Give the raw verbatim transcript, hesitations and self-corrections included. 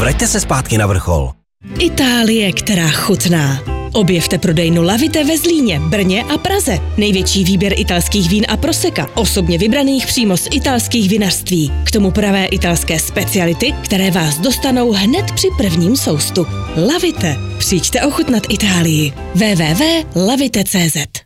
vraťte se zpátky na vrchol. Itálie, která chutná. Objevte prodejnu Lavite ve Zlíně, Brně a Praze. Největší výběr italských vín a proseka, osobně vybraných přímo z italských vinařství. K tomu pravé italské speciality, které vás dostanou hned při prvním soustu. Lavite. Přijďte ochutnat Itálii. w w w tečka lavite tečka cé zet